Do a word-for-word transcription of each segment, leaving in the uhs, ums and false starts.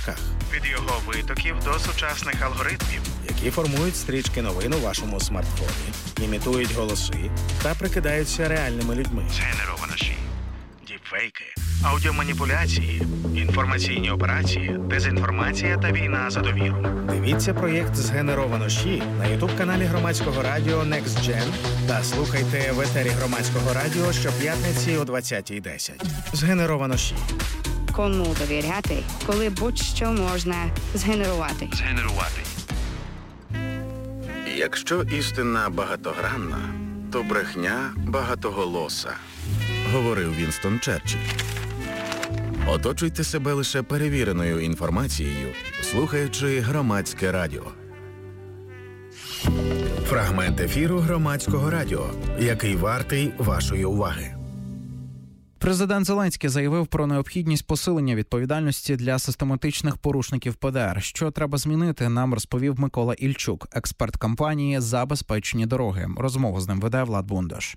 стрічках. Від його витоків до сучасних алгоритмів, які формують стрічки новин у вашому смартфоні, імітують голоси та прикидаються реальними людьми. Згенеровано ші. Діпфейки, аудіоманіпуляції, інформаційні операції, дезінформація та війна за довіру. Дивіться проєкт «Згенеровано ші» на ютуб-каналі Громадського радіо Next Gen та слухайте в етері Громадського радіо щоп'ятниці о двадцятій десять. «Згенеровано ші». Кому довіряти, коли будь-що можна згенерувати. Згенерувати. Якщо істина багатогранна, то брехня багатоголоса, говорив Вінстон Черчилль. Оточуйте себе лише перевіреною інформацією, слухаючи Громадське радіо. Фрагмент ефіру Громадського радіо, який вартий вашої уваги. Президент Зеленський заявив про необхідність посилення відповідальності для систематичних порушників ПДР. Що треба змінити, нам розповів Микола Ільчук, експерт компанії «Забезпечені дороги». Розмову з ним веде Влад Бундаш.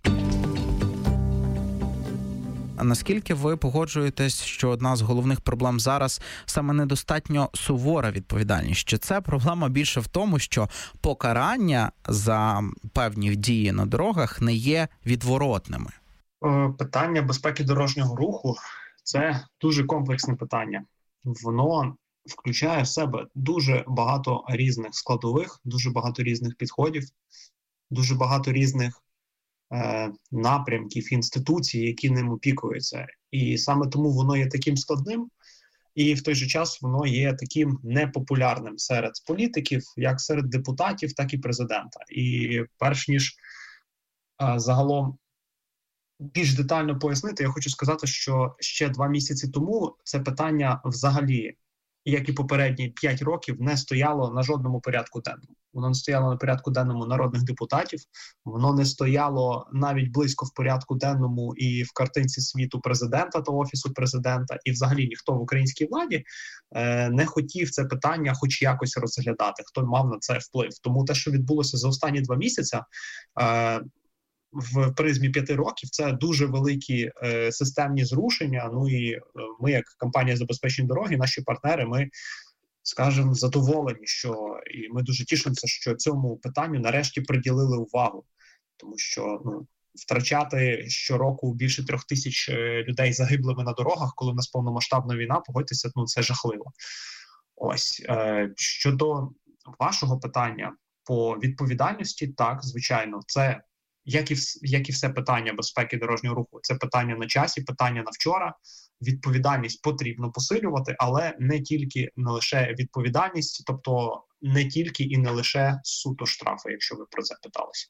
А наскільки ви погоджуєтесь, що одна з головних проблем зараз саме недостатньо сувора відповідальність? Чи це проблема більше в тому, що покарання за певні дії на дорогах не є відворотними? Питання безпеки дорожнього руху – це дуже комплексне питання. Воно включає в себе дуже багато різних складових, дуже багато різних підходів, дуже багато різних е, напрямків, інституцій, які ним опікуються. І саме тому воно є таким складним, і в той же час воно є таким непопулярним серед політиків, як серед депутатів, так і президента. І перш ніж е, загалом більш детально пояснити, я хочу сказати, що ще два місяці тому це питання взагалі, як і попередні п'ять років, не стояло на жодному порядку денному. Воно не стояло на порядку денному народних депутатів, воно не стояло навіть близько в порядку денному і в картинці світу президента та офісу президента, і взагалі ніхто в українській владі е, не хотів це питання хоч якось розглядати, хто мав на це вплив. Тому те, що відбулося за останні два місяці, е, в призмі п'яти років, це дуже великі е, системні зрушення. Ну і е, ми, як компанія «Забезпечені дороги», наші партнери, ми, скажімо, задоволені, що і ми дуже тішимося, що цьому питанню нарешті приділили увагу. Тому що ну, втрачати щороку більше трьох тисяч е, людей загиблими на дорогах, коли в нас повномасштабна війна, погодьтеся, ну це жахливо. Ось, е, щодо вашого питання по відповідальності, так, звичайно, це Як і, як і все питання безпеки дорожнього руху, це питання на часі, питання на вчора. Відповідальність потрібно посилювати, але не тільки, не лише відповідальність, тобто не тільки і не лише суто штрафи, якщо ви про це питалися.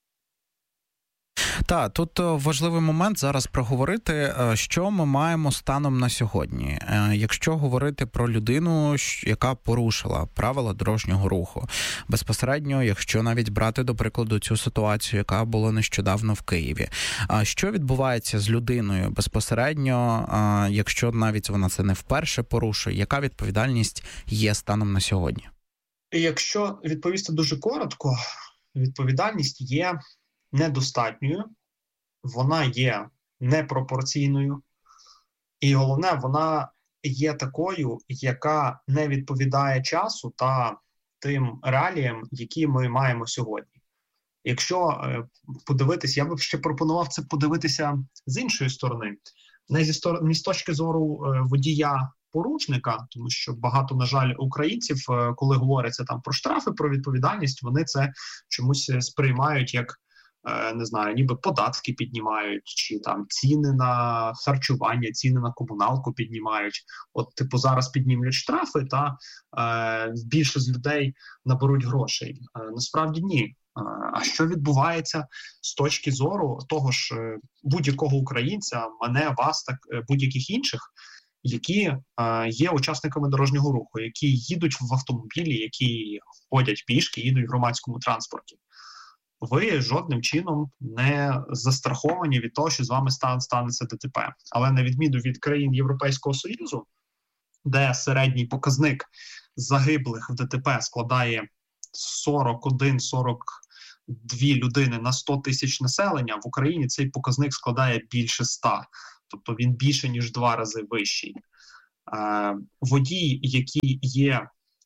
Так, тут важливий момент зараз проговорити, що ми маємо станом на сьогодні. Якщо говорити про людину, яка порушила правила дорожнього руху, безпосередньо, якщо навіть брати, до прикладу, цю ситуацію, яка була нещодавно в Києві. Що відбувається з людиною безпосередньо, якщо навіть вона це не вперше порушує? Яка відповідальність є станом на сьогодні? Якщо відповісти дуже коротко, відповідальність є недостатньою, вона є непропорційною, і головне, вона є такою, яка не відповідає часу та тим реаліям, які ми маємо сьогодні. Якщо е, подивитися, я б ще пропонував це подивитися з іншої сторони, не зі сторони, не з точки зору е, водія-порушника, тому що багато, на жаль, українців, е, коли говориться там про штрафи, про відповідальність, вони це чомусь сприймають як не знаю, ніби податки піднімають, чи там ціни на харчування, ціни на комуналку піднімають. От, типу, зараз піднімуть штрафи, та е, більше з людей наберуть грошей. Е, насправді ні. Е, а що відбувається з точки зору того ж е, будь-якого українця, мене, вас, так е, будь-яких інших, які е, є учасниками дорожнього руху, які їдуть в автомобілі, які ходять пішки, їдуть в громадському транспорті? Ви жодним чином не застраховані від того, що з вами стан, станеться ДТП. Але на відміну від країн Європейського Союзу, де середній показник загиблих в ДТП складає сорок один - сорок дві людини на сто тисяч населення, в Україні цей показник складає більше ста. Тобто він більше, ніж два рази вищий. Водій, які є,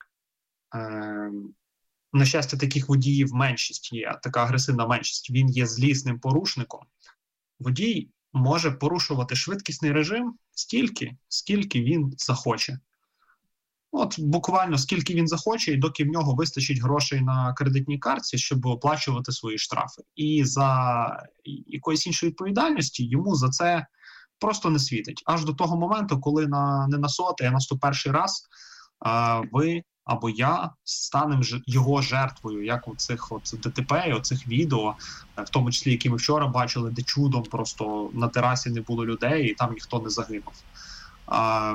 на щастя, таких водіїв меншість є, така агресивна меншість, він є злісним порушником. Водій може порушувати швидкісний режим стільки, скільки він захоче. От буквально скільки він захоче, і доки в нього вистачить грошей на кредитній картці, щоб оплачувати свої штрафи. І за якоїсь іншої відповідальності йому за це просто не світить. Аж до того моменту, коли на не на сотий, а на сто перший раз а, ви або я станемо його жертвою, як у цих от ДТП, і оцих відео, в тому числі, які ми вчора бачили, де чудом просто на терасі не було людей і там ніхто не загинув. А,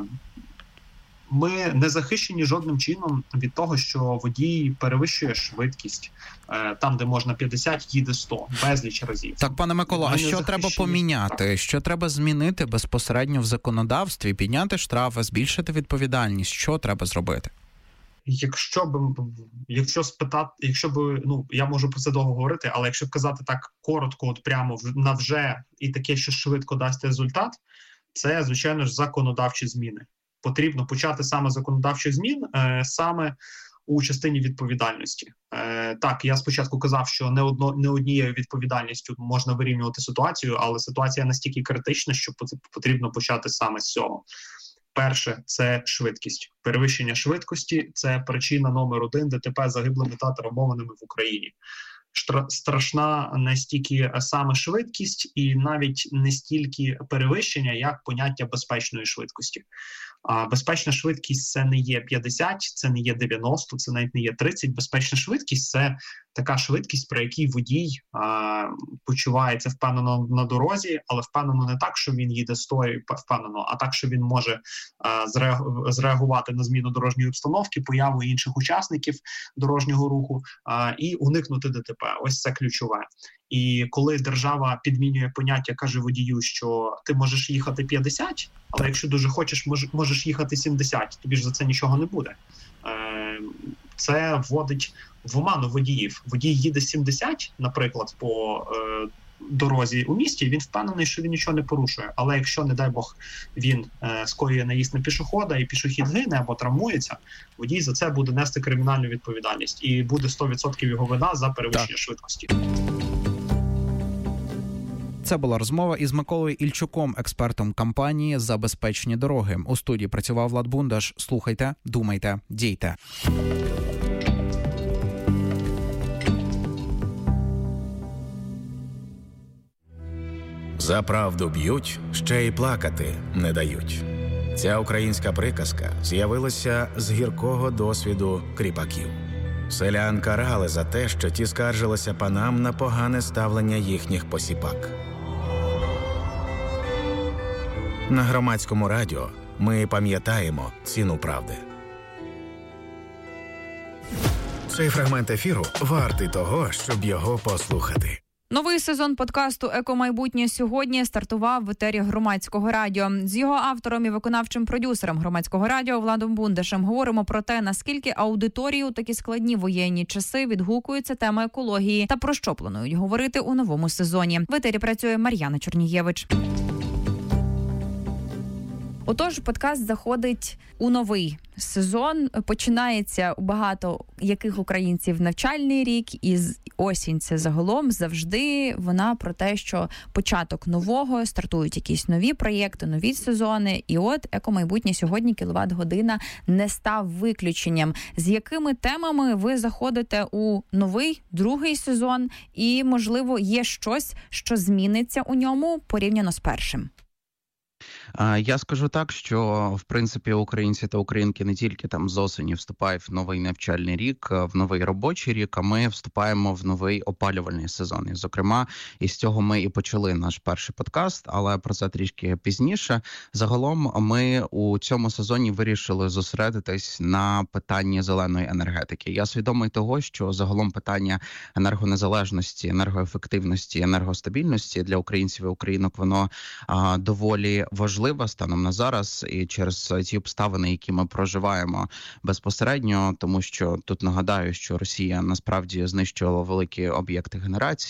Ми не захищені жодним чином від того, що водій перевищує швидкість. Там, де можна п'ятдесят, їде сто, безліч разів. Так, пане Миколо, а що захищені... треба поміняти? Що треба змінити безпосередньо в законодавстві? Підняти штрафи, збільшити відповідальність? Що треба зробити? Якщо б, якщо спитати, якщо б, ну, я можу про це довго говорити, але якщо казати так коротко, от прямо на вже і таке, що швидко дасть результат, це, звичайно ж, законодавчі зміни. Потрібно почати саме законодавчих змін, е, саме у частині відповідальності. Е, так, я спочатку казав, що не, одно, не однією відповідальністю можна вирівнювати ситуацію, але ситуація настільки критична, що потрібно почати саме з цього. Перше – це швидкість. Перевищення швидкості – це причина номер один ДТП з загиблими та травмованими в Україні. Страшна не стільки саме швидкість і навіть не стільки перевищення, як поняття безпечної швидкості. А безпечна швидкість – це не є п'ятдесят, це не є дев'яносто, це навіть не є тридцять. Безпечна швидкість – це така швидкість, при якій водій а, почувається впевнено на дорозі, але впевнено не так, що він їде сто і впевнено, а так, що він може а, зреагувати на зміну дорожньої обстановки, появу інших учасників дорожнього руху а, і уникнути ДТП. Ось це ключове. І коли держава підмінює поняття, каже водію, що ти можеш їхати п'ятдесят, але якщо дуже хочеш, мож, можеш їхати сімдесят, тобі ж за це нічого не буде. Е, це вводить в оману водіїв. Водій їде сімдесят, наприклад, по е, дорозі у місті, він впевнений, що він нічого не порушує. Але якщо, не дай Бог, він е, скоює наїзд на пішохода і пішохід гине або травмується, водій за це буде нести кримінальну відповідальність. І буде сто відсотків його вина за перевищення так. швидкості. Це була розмова із Миколою Ільчуком, експертом компанії «За безпечні дороги». У студії працював Влад Бундаш. Слухайте, думайте, дійте. За правду б'ють, ще й плакати не дають. Ця українська приказка з'явилася з гіркого досвіду кріпаків. Селян карали за те, що ті скаржилися панам на погане ставлення їхніх посіпак. На Громадському радіо ми пам'ятаємо ціну правди. Цей фрагмент ефіру вартий того, щоб його послухати. Новий сезон подкасту «Еко-майбутнє» сьогодні стартував в етері Громадського радіо. З його автором і виконавчим продюсером Громадського радіо Владом Бундашем говоримо про те, наскільки аудиторії у такі складні воєнні часи відгукується тема екології та про що планують говорити у новому сезоні. В етері працює Мар'яна Чорнієвич. Отож, подкаст заходить у новий сезон. Починається у багато яких українців навчальний рік, і осінь це загалом завжди вона про те, що початок нового, стартують якісь нові проєкти, нові сезони. І от «Еко-майбутнє» сьогодні, кіловат-година, не став виключенням. З якими темами ви заходите у новий, другий сезон і, можливо, є щось, що зміниться у ньому порівняно з першим? Я скажу так, що, в принципі, українці та українки не тільки там з осені вступають в новий навчальний рік, в новий робочий рік, а ми вступаємо в новий опалювальний сезон. І, зокрема, із цього ми і почали наш перший подкаст, але про це трішки пізніше. Загалом ми у цьому сезоні вирішили зосередитись на питанні зеленої енергетики. Я свідомий того, що загалом питання енергонезалежності, енергоефективності, енергостабільності для українців і українок, воно а, доволі важливе станом на зараз, і через ті обставини, які ми проживаємо безпосередньо, тому що тут нагадаю, що Росія насправді знищувала великі об'єкти генерації,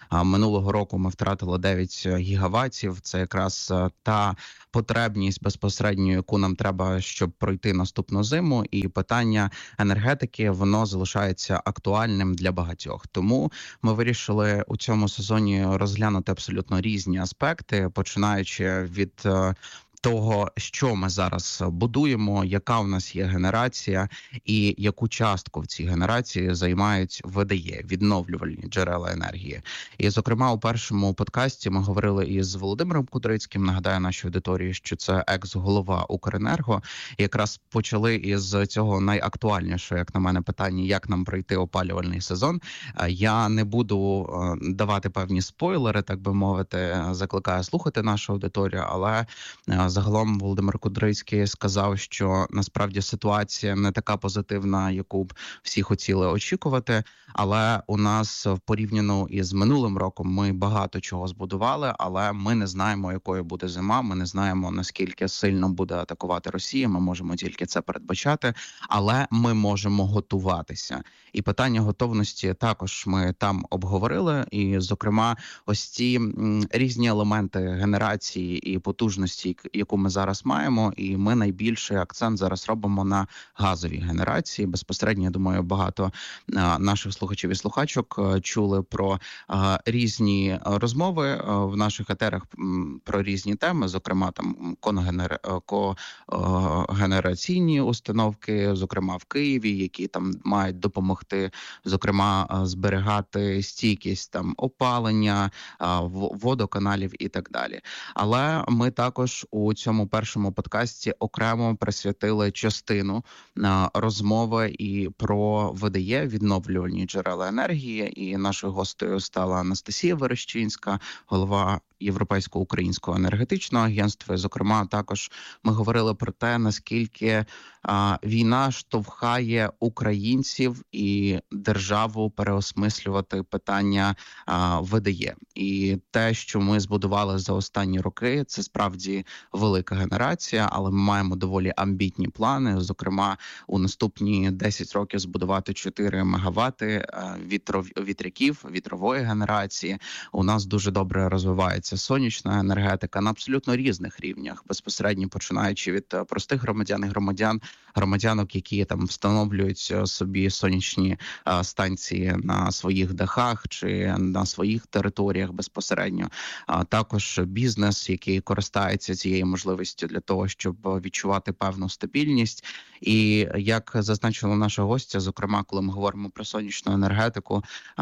Минулого року ми втратили дев'ять гігаватів. Це якраз та потребність безпосередньо, яку нам треба, щоб пройти наступну зиму. І питання енергетики, воно залишається актуальним для багатьох. Тому ми вирішили у цьому сезоні розглянути абсолютно різні аспекти, починаючи від того, що ми зараз будуємо, яка у нас є генерація і яку частку в цій генерації займають ве де є, відновлювальні джерела енергії. І, зокрема, у першому подкасті ми говорили із Володимиром Кудрицьким, нагадаю нашій аудиторії, що це екс-голова Укренерго. І якраз почали із цього найактуальнішого, як на мене, питання, як нам пройти опалювальний сезон. Я не буду давати певні спойлери, так би мовити, закликаю слухати нашу аудиторію, але загалом Володимир Кудрицький сказав, що насправді ситуація не така позитивна, яку б всі хотіли очікувати, але у нас порівняно із минулим роком ми багато чого збудували, але ми не знаємо, якою буде зима, ми не знаємо, наскільки сильно буде атакувати Росія, ми можемо тільки це передбачати, але ми можемо готуватися. І питання готовності також ми там обговорили, і, зокрема, ось ці різні елементи генерації і потужності, яку ми зараз маємо, і ми найбільший акцент зараз робимо на газовій генерації. Безпосередньо, я думаю, багато наших слухачів і слухачок чули про різні розмови в наших етерах про різні теми, зокрема, там когенер... когенераційні установки, зокрема в Києві, які там мають допомогти, зокрема, зберігати стійкість там опалення, водоканалів і так далі. Але ми також у цьому першому подкасті окремо присвятили частину розмови і про ве де є, відновлювальні джерела енергії. І нашою гостею стала Анастасія Верещинська, голова Європейського українського енергетичного агентства. Зокрема, також ми говорили про те, наскільки а, війна штовхає українців і державу переосмислювати питання а, ве де є. І те, що ми збудували за останні роки, це справді велика генерація, але ми маємо доволі амбітні плани. Зокрема, у наступні десять років збудувати чотири мегавати вітров... вітряків, вітрової генерації. У нас дуже добре розвивається сонячна енергетика на абсолютно різних рівнях, безпосередньо починаючи від простих громадян і громадян, громадянок, які там встановлюють собі сонячні станції на своїх дахах чи на своїх територіях безпосередньо. А також бізнес, який користається цією можливістю для того, щоб відчувати певну стабільність. І як зазначила наша гостя, зокрема, коли ми говоримо про сонячну енергетику,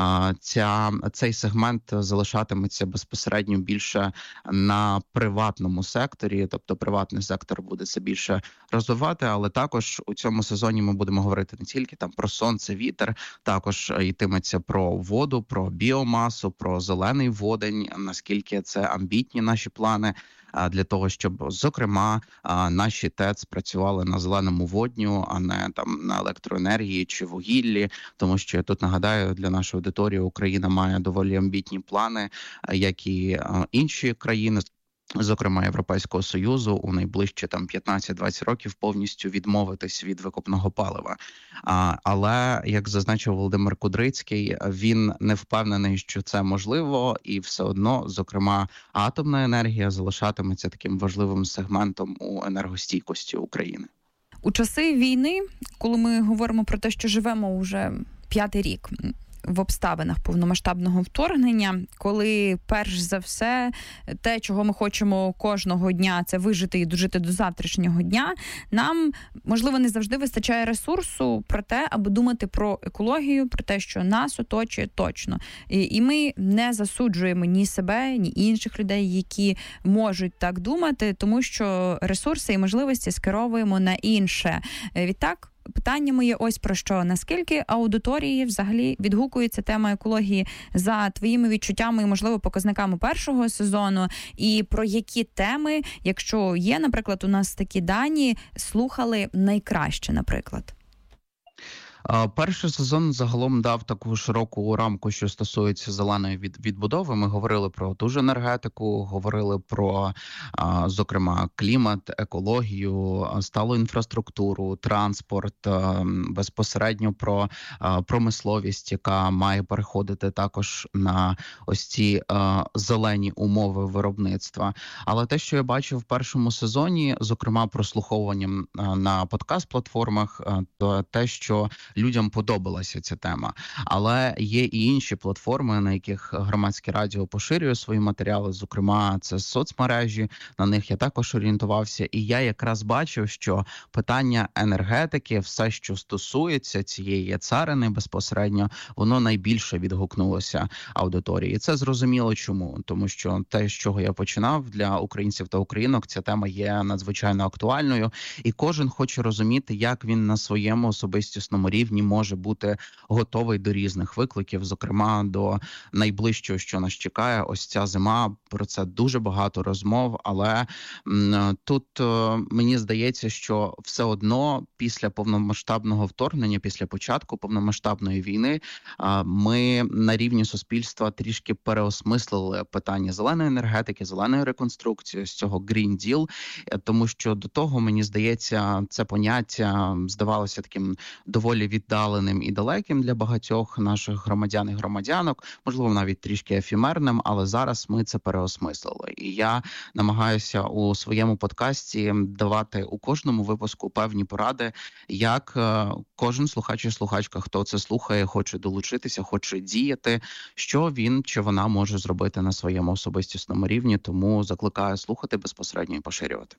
ця, цей сегмент залишатиметься безпосередньо більше на приватному секторі, тобто приватний сектор буде це більше розвивати, але також у цьому сезоні ми будемо говорити не тільки там про сонце, вітер, також йтиметься про воду, про біомасу, про зелений водень, наскільки це амбітні наші плани для того, щоб, зокрема, наші ТЕЦ працювали на зеленому водню, а не там на електроенергії чи вугіллі, тому що я тут нагадаю для нашої аудиторії, Україна має доволі амбітні плани, як і інші країни, зокрема Європейського Союзу, у найближчі там п'ятнадцять-двадцять років повністю відмовитись від викопного палива. А, але, як зазначив Володимир Кудрицький, він не впевнений, що це можливо, і все одно, зокрема, атомна енергія залишатиметься таким важливим сегментом у енергостійкості України. У часи війни, коли ми говоримо про те, що живемо вже п'ятий рік в обставинах повномасштабного вторгнення, коли перш за все те, чого ми хочемо кожного дня, це вижити і дожити до завтрашнього дня, нам, можливо, не завжди вистачає ресурсу про те, аби думати про екологію, про те, що нас оточує точно. І, і ми не засуджуємо ні себе, ні інших людей, які можуть так думати, тому що ресурси і можливості скеровуємо на інше. Відтак, питання моє ось про що. Наскільки аудиторії взагалі відгукується тема екології за твоїми відчуттями і, можливо, показниками першого сезону? І про які теми, якщо є, наприклад, у нас такі дані, слухали найкраще, наприклад? Перший сезон загалом дав таку широку рамку, що стосується зеленої від, відбудови. Ми говорили про ту ж енергетику, говорили про, зокрема, клімат, екологію, сталу інфраструктуру, транспорт, безпосередньо про промисловість, яка має переходити також на ось ці зелені умови виробництва. Але те, що я бачив в першому сезоні, зокрема, прослуховуванням на подкаст-платформах, то те, що людям подобалася ця тема. Але є і інші платформи, на яких громадське радіо поширює свої матеріали, зокрема, це соцмережі, на них я також орієнтувався, і я якраз бачив, що питання енергетики, все, що стосується цієї царини безпосередньо, воно найбільше відгукнулося аудиторії. І це зрозуміло чому, тому що те, з чого я починав, для українців та українок ця тема є надзвичайно актуальною, і кожен хоче розуміти, як він на своєму особистісному рівні може бути готовий до різних викликів, зокрема до найближчого, що нас чекає, ось ця зима. Про це дуже багато розмов, але м, тут е, мені здається, що все одно після повномасштабного вторгнення, після початку повномасштабної війни, е, ми на рівні суспільства трішки переосмислили питання зеленої енергетики, зеленої реконструкції, з цього Green Deal, е, тому що до того, мені здається, це поняття здавалося таким доволі віддаленим і далеким для багатьох наших громадян і громадянок, можливо, навіть трішки ефемерним, але зараз ми це переосмислили. І я намагаюся у своєму подкасті давати у кожному випуску певні поради, як кожен слухач і слухачка, хто це слухає, хоче долучитися, хоче діяти, що він чи вона може зробити на своєму особистісному рівні, тому закликаю слухати безпосередньо і поширювати.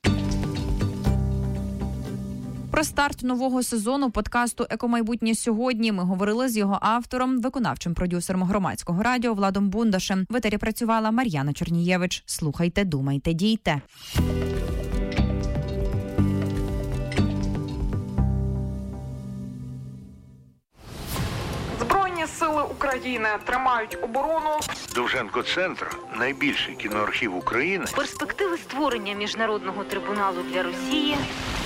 Про старт нового сезону подкасту «Екомайбутнє сьогодні» ми говорили з його автором, виконавчим продюсером громадського радіо Владом Бундашем. В етері працювала Мар'яна Чернієвич. Слухайте, думайте, дійте. Збройні сили України тримають оборону. Довженко-центр – найбільший кіноархів України. Перспективи створення міжнародного трибуналу для Росії.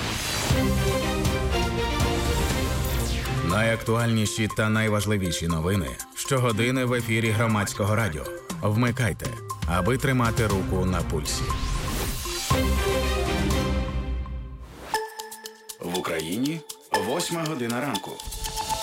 Найактуальніші та найважливіші новини щогодини в ефірі Громадського радіо. Вмикайте, аби тримати руку на пульсі. В Україні восьма година ранку.